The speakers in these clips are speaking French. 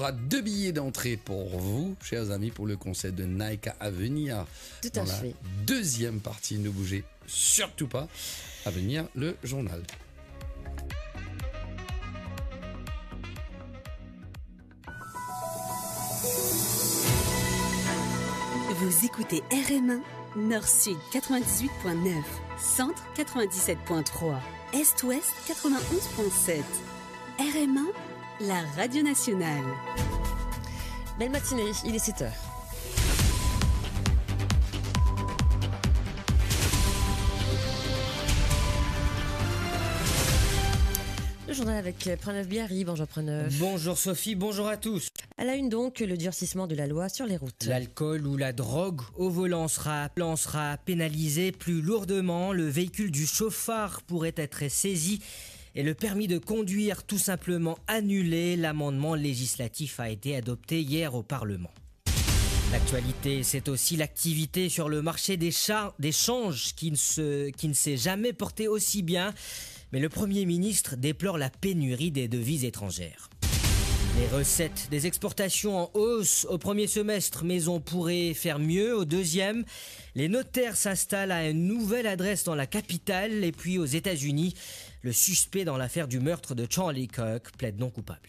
aura 2 billets d'entrée pour vous, chers amis, pour le concert de Naika à venir. Tout dans à la fait. deuxième partie, ne bougez surtout pas. À venir, le journal. Vous écoutez RM1, Nord-Sud 98.9, Centre 97.3, Est-Ouest 91.7. RM1, la radio nationale. Belle matinée, il est 7h. Le journal avec Pranav Biari. Bonjour Pranav. Bonjour Sophie, bonjour à tous. À la une donc, le durcissement de la loi sur les routes. L'alcool ou la drogue au volant sera pénalisé plus lourdement. Le véhicule du chauffard pourrait être saisi et le permis de conduire tout simplement annulé. L'amendement législatif a été adopté hier au Parlement. L'actualité, c'est aussi l'activité sur le marché des changes qui ne s'est jamais porté aussi bien. Mais le Premier ministre déplore la pénurie des devises étrangères. Les recettes des exportations en hausse au premier semestre, mais on pourrait faire mieux au deuxième. Les notaires s'installent à une nouvelle adresse dans la capitale. Et puis aux États-Unis, le suspect dans l'affaire du meurtre de Charlie Kirk plaide non coupable.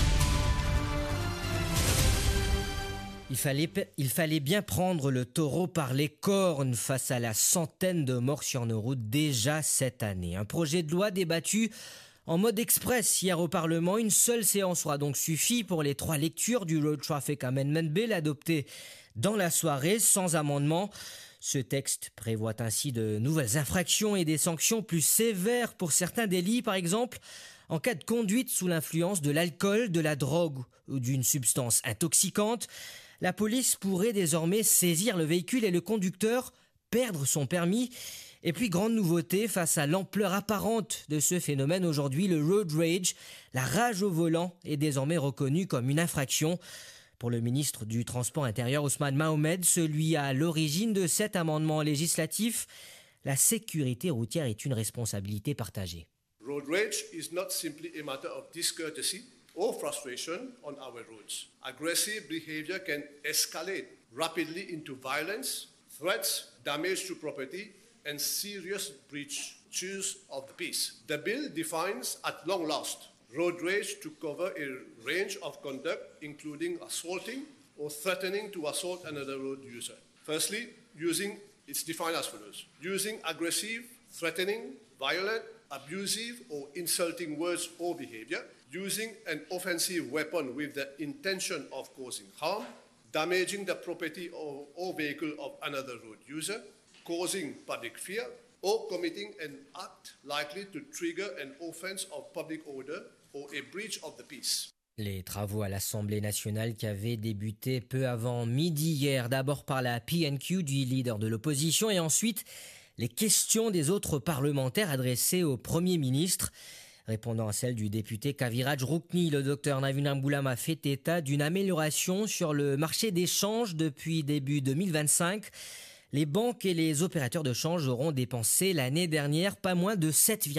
Il fallait bien prendre le taureau par les cornes face à la centaine de morts sur nos routes déjà cette année. Un projet de loi débattu en mode express hier au Parlement. Une seule séance aura donc suffi pour les 3 lectures du Road Traffic Amendment Bill adopté dans la soirée sans amendement. Ce texte prévoit ainsi de nouvelles infractions et des sanctions plus sévères pour certains délits, par exemple en cas de conduite sous l'influence de l'alcool, de la drogue ou d'une substance intoxicante. La police pourrait désormais saisir le véhicule et le conducteur perdre son permis. Et puis, grande nouveauté, face à l'ampleur apparente de ce phénomène aujourd'hui, le road rage, la rage au volant, est désormais reconnue comme une infraction. Pour le ministre du Transport intérieur, Ousmane Mohamed, celui à l'origine de cet amendement législatif, la sécurité routière est une responsabilité partagée. Road rage is not simply a matter of discourtesy or frustration on our roads. Aggressive behavior can escalate rapidly into violence, threats, damage to property, and serious breaches of the peace. The bill defines at long last road rage to cover a range of conduct including assaulting or threatening to assault another road user. Firstly, it's defined as follows: using aggressive, threatening, violent, abusive or insulting words or behavior, using an offensive weapon with the intention of causing harm, damaging the property or vehicle of another road user, causing public fear, or committing an act likely to trigger an offense of public order or a breach of the peace. Les travaux à l'Assemblée nationale qui avaient débuté peu avant midi hier, d'abord par la PNQ du leader de l'opposition et ensuite les questions des autres parlementaires adressées au Premier ministre. Répondant à celle du député Kaviraj Roukni, le docteur Navin Amboulam a fait état d'une amélioration sur le marché des changes depuis début 2025. Les banques et les opérateurs de change auront dépensé l'année dernière pas moins de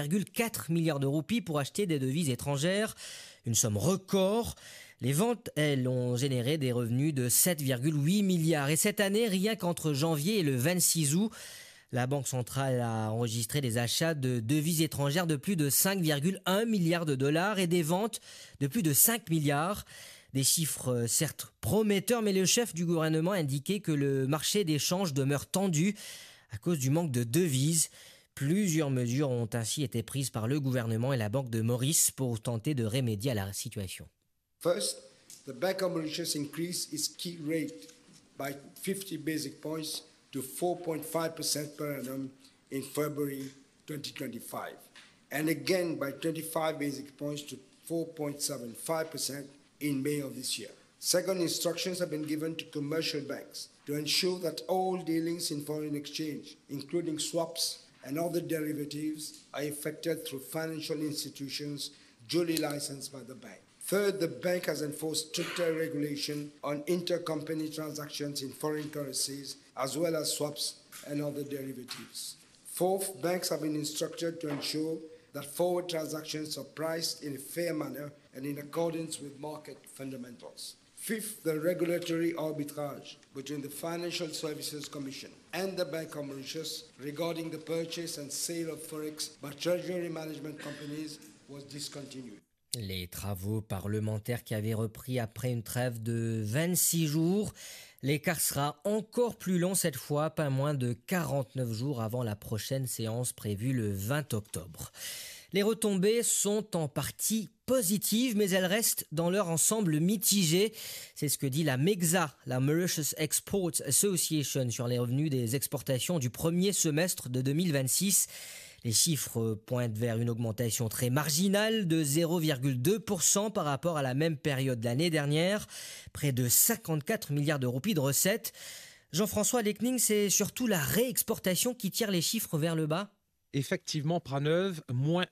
7,4 milliards de roupies pour acheter des devises étrangères, une somme record. Les ventes, elles, ont généré des revenus de 7,8 milliards. Et cette année, rien qu'entre janvier et le 26 août, la Banque centrale a enregistré des achats de devises étrangères de plus de 5,1 milliards de dollars et des ventes de plus de 5 milliards. Des chiffres certes prometteurs, mais le chef du gouvernement a indiqué que le marché des changes demeure tendu à cause du manque de devises. Plusieurs mesures ont ainsi été prises par le gouvernement et la Banque de Maurice pour tenter de remédier à la situation. First, the Bank of Mauritius increased its key rate by 50 basic points to 4.5% per annum in February 2025, and again by 25 basic points to 4.75% in May of this year. Second, instructions have been given to commercial banks to ensure that all dealings in foreign exchange, including swaps and other derivatives, are effected through financial institutions duly licensed by the bank. Third, the bank has enforced stricter regulation on intercompany transactions in foreign currencies, as well as swaps and other derivatives. Fourth, banks have been instructed to ensure that forward transactions are priced in a fair manner and in accordance with market fundamentals. Fifth, the regulatory arbitrage between the Financial Services Commission and the Bank of Mauritius regarding the purchase and sale of forex by treasury management companies was discontinued. Les travaux parlementaires qui avaient repris après une trêve de 26 jours. L'écart sera encore plus long cette fois, pas moins de 49 jours avant la prochaine séance prévue le 20 octobre. Les retombées sont en partie positives, mais elles restent dans leur ensemble mitigées. C'est ce que dit la MEXA, la Mauritius Exports Association, sur les revenus des exportations du premier semestre de 2026. Les chiffres pointent vers une augmentation très marginale de 0,2% par rapport à la même période l'année dernière. Près de 54 milliards de roupies de recettes. Jean-François Lecning, c'est surtout la réexportation qui tire les chiffres vers le bas ? Effectivement, Praneuve, moins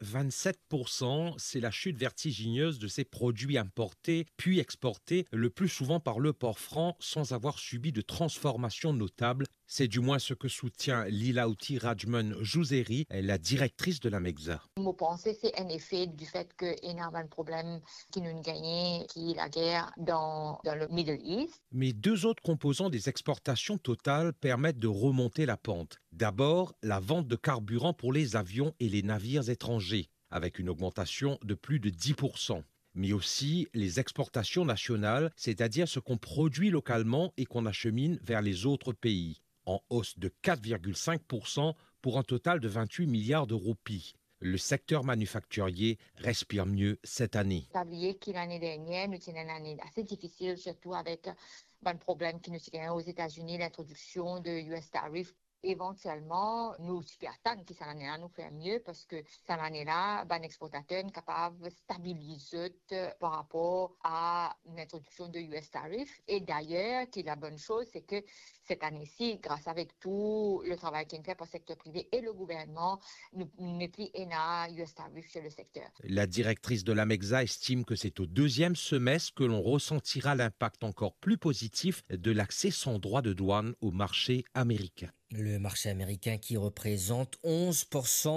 27%, c'est la chute vertigineuse de ces produits importés puis exportés, le plus souvent par le port franc, sans avoir subi de transformation notable. C'est du moins ce que soutient Lilauti Rajman Jouzeri, la directrice de la MEXA. Mon pensée, c'est en effet du fait qu'il y a un problème qui nous gagne, qui est la guerre dans le Middle East. Mais deux autres composants des exportations totales permettent de remonter la pente. D'abord, la vente de carburant pour les avions et les navires étrangers, avec une augmentation de plus de 10%. Mais aussi les exportations nationales, c'est-à-dire ce qu'on produit localement et qu'on achemine vers les autres pays, en hausse de 4,5% pour un total de 28 milliards de roupies. Le secteur manufacturier respire mieux cette année. Vous savez que l'année dernière, nous étions une année assez difficile, surtout avec un problème qui nous tient aux États-Unis, l'introduction de US tariffs. Éventuellement, nous attendons que cette année-là nous fait mieux parce que cette année-là, un exportateur est capable de stabiliser par rapport à l'introduction de US tariffs. Et d'ailleurs, qui est la bonne chose, c'est que cette année-ci, grâce avec tout le travail qui est fait par le secteur privé et le gouvernement, nous mettons ENA US tariffs sur le secteur. La directrice de la MEXA estime que c'est au deuxième semestre que l'on ressentira l'impact encore plus positif de l'accès sans droit de douane au marché américain. Le marché américain qui représente 11%